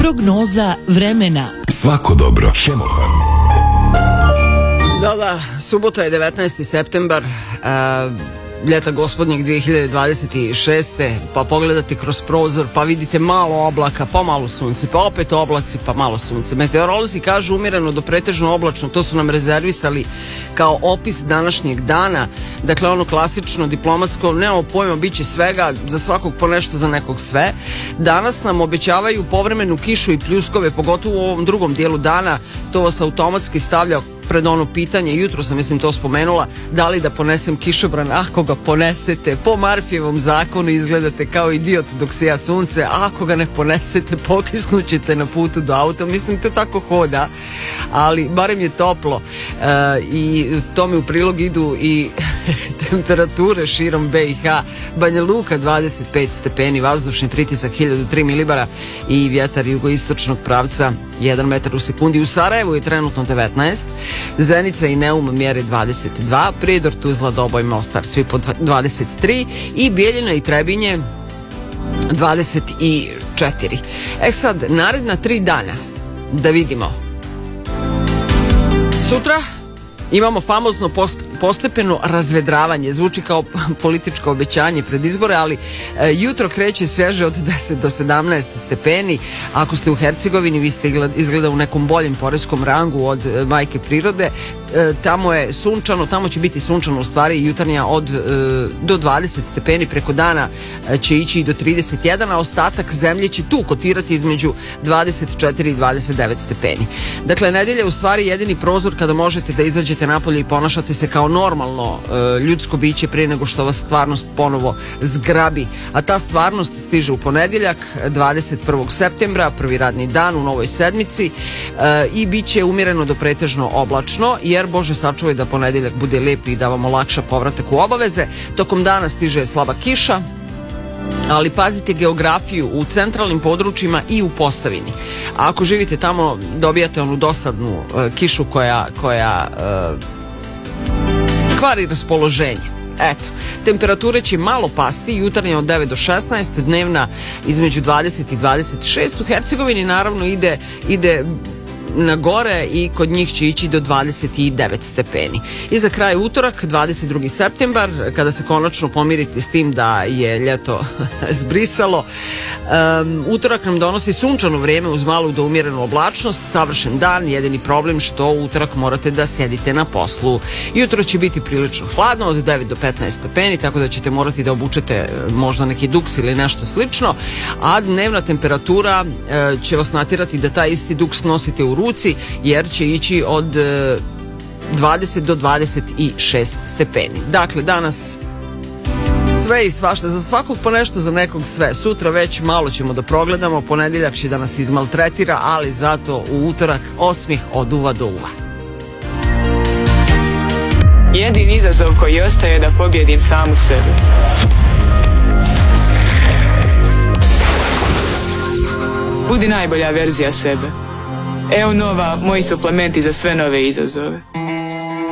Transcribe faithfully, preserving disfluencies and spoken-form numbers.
Prognoza vremena. Svako dobro. Hemofarm. Da, da, subota je devetnaesti septembar, uh, ljeta gospodnjeg dve hiljade dvadeset šeste. Pa pogledate kroz prozor, pa vidite malo oblaka, pa malo sunce, pa opet oblaci, pa malo sunce. Meteorolozi kažu umjereno do pretežno oblačno, to su nam rezervisali kao opis današnjeg dana. Dakle, ono klasično diplomatsko, nemamo pojma, bit će svega, za svakog po nešto, za nekog sve. Danas nam obećavaju povremenu kišu i pljuskove, pogotovo u ovom drugom dijelu dana. To vas automatski stavlja pred ono pitanje, jutro sam mislim to spomenula, da li da ponesem kišobran. Ako ga ponesete, po Marfijevom zakonu izgledate kao idiot dok sija sunce. Ako ga ne ponesete, pokisnućete na putu do auta. Mislim, to tako hoda, ali barem je toplo. E, i tome u prilog idu i temperature širom B i H. Banja Luka dvadeset pet stepeni, vazdušni pritisak hiljadu tri milibara i vjetar jugoistočnog pravca jedan metar u sekundi. U Sarajevu je trenutno devetnaest, Zenica i Neum mjere dvadeset dva, Prijedor, Tuzla, Doboj, Mostar svi po dvadeset tri i Bijeljina i Trebinje dvadeset četiri. E sad, naredna tri dana da vidimo. Sutra imamo famozno post, postepeno razvedravanje. Zvuči kao političko obećanje pred izbore, ali e, jutro kreće svježe od deset do sedamnaest stepeni. Ako ste u Hercegovini, vi ste izgleda, izgleda u nekom boljem poreskom rangu od e, majke prirode. E, tamo je sunčano, tamo će biti sunčano u stvari jutarnja od e, do dvadeset stepeni, preko dana e, će ići i do trideset jedan, a ostatak zemlje će tu kotirati između dvadeset četiri i dvadeset devet stepeni. Dakle, nedelja je u stvari jedini prozor kada možete da izađete napolje i ponašate se kao normalno e, ljudsko biće prije nego što vas stvarnost ponovo zgrabi. A ta stvarnost stiže u ponedjeljak, dvadeset prvog septembra, prvi radni dan u novoj sedmici, e, i bit će umjereno do pretežno oblačno, jer Bože sačuvaj da ponedjeljak bude lijep i da vam olakša povratak u obaveze. Tokom dana stiže slaba kiša, ali pazite geografiju u centralnim područjima i u Posavini. A ako živite tamo, dobijate onu dosadnu uh, kišu koja, koja uh, kvari raspoloženje. Eto, temperature će malo pasti, jutarnja od devet do šesnaest, dnevna između dvadeset i dvadeset šest. U Hercegovini naravno ide, ide na gore i kod njih će ići do dvadeset devet stepeni. I za kraj utorak, dvadeset drugi septembar, kada se konačno pomirite s tim da je ljeto zbrisalo. Um, utorak nam donosi sunčano vrijeme uz malu do umjerenu oblačnost, savršen dan, jedini problem što u utorak morate da sjedite na poslu. Jutro će biti prilično hladno, od devet do petnaest stepeni, tako da ćete morati da obučete možda neki duks ili nešto slično, a dnevna temperatura e, će vas natjerati da taj isti duks nosite u ruci, jer će ići od dvadeset do dvadeset šest stepeni. Dakle, danas sve i svašta, za svakog po nešto, za nekog sve. Sutra već malo ćemo da progledamo, ponedjeljak će da nas izmaltretira, ali zato u utorak osmih od uva do uva. Jedini izazov koji ostaje je da pobjedim samu sebe. Budi najbolja verzija sebe. Evo Nova, moji suplementi za sve nove izazove.